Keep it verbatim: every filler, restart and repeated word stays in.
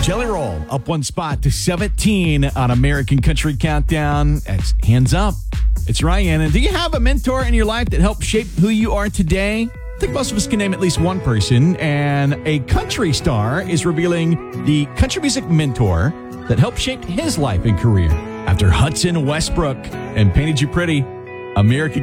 Jelly Roll up one spot to seventeen on American Country Countdown. It's Hands Up. It's Ryan. And do you have a mentor in your life that helped shape who you are today? I think most of us can name at least one person. And a country star is revealing the country music mentor that helped shape his life and career. After Hudson Westbrook and Painted You Pretty, American